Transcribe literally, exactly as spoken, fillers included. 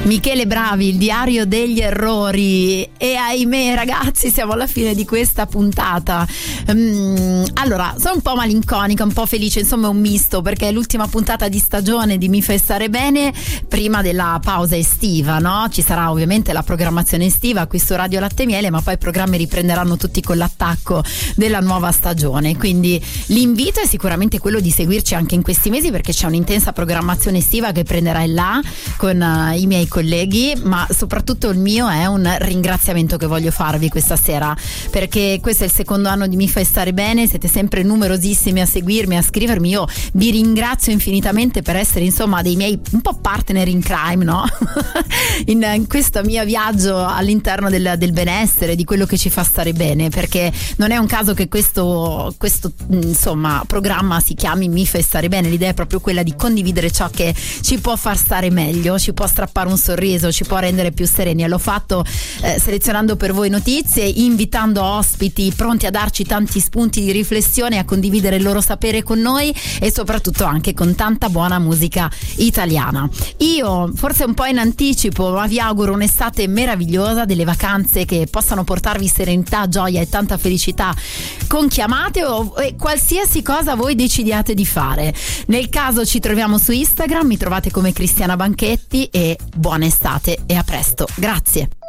Michele Bravi, il diario degli errori. E ahimè ragazzi, siamo alla fine di questa puntata. um, Allora, sono un po' malinconica, un po' felice, insomma è un misto, perché è l'ultima puntata di stagione di Mi fai stare bene prima della pausa estiva, no? Ci sarà ovviamente la programmazione estiva qui su Radio Latte e Miele, ma poi i programmi riprenderanno tutti con l'attacco della nuova stagione, quindi l'invito è sicuramente quello di seguirci anche in questi mesi, perché c'è un'intensa programmazione estiva che prenderà il là con uh, i miei colleghi, ma soprattutto il mio è un ringraziamento che voglio farvi questa sera, perché questo è il secondo anno di Mi fai stare bene, siete sempre numerosissimi a seguirmi, a scrivermi, io vi ringrazio infinitamente per essere insomma dei miei un po' partner in crime, no? in, in questo mio viaggio all'interno del, del benessere, di quello che ci fa stare bene, perché non è un caso che questo, questo insomma programma si chiami Mi fai stare bene, l'idea è proprio quella di condividere ciò che ci può far stare meglio, ci può strappare un sorriso, ci può rendere più sereni, e l'ho fatto eh, selezionando per voi notizie, invitando ospiti pronti a darci tanti spunti di riflessione, a condividere il loro sapere con noi e soprattutto anche con tanta buona musica italiana. Io forse un po' in anticipo, ma vi auguro un'estate meravigliosa, delle vacanze che possano portarvi serenità, gioia e tanta felicità con chiamate o e qualsiasi cosa voi decidiate di fare. Nel caso ci troviamo su Instagram, mi trovate come Cristiana Banchetti, e buona estate e a presto. Grazie.